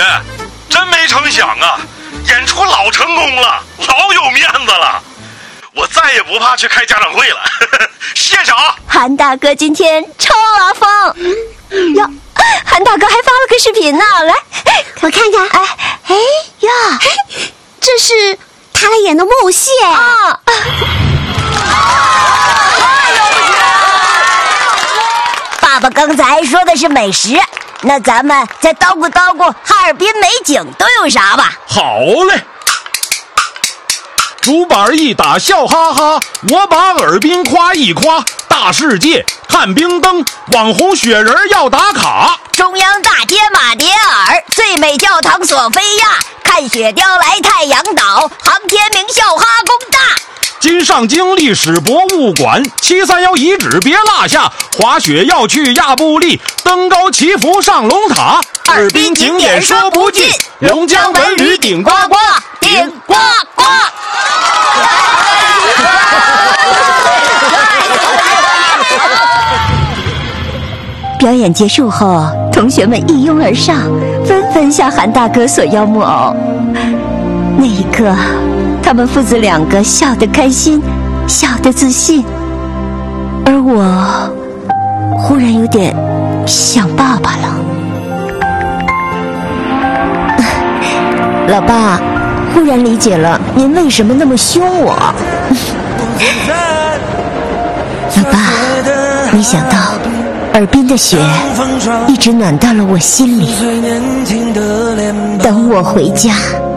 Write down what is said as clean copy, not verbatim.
学，真没成想啊，演出老成功了，老有面子了，我再也不怕去开家长会了。谢谢啊！ 韩大哥今天超拉风哟，韩大哥还发了个视频呢，来， 我看看。哎呀，这是他来演的木偶戏啊！ 爸爸刚才说的是美食，那咱们再叨咕叨咕哈尔滨美景都有啥吧？ 好嘞！竹板一打笑哈哈，我把尔滨夸一夸，大世界看冰灯，网红雪人要打卡。 中央大街马迭尔，最美教堂索菲亚，看雪雕来太阳岛，航天名校哈工大。 金上京历史博物馆，731遗址别落下，滑雪要去亚布力，登高祈福上龙塔， 尔滨景点说不尽， 龙江文旅顶呱呱， 顶呱呱。 表演结束后，同学们一拥而上，纷纷向韩大哥索要木偶。那一刻，他们父子两个笑得开心，笑得自信，而我忽然有点想爸爸了。老爸，忽然理解了您为什么那么凶我。老爸，没想到尔滨的雪一直暖到了我心里。等我回家，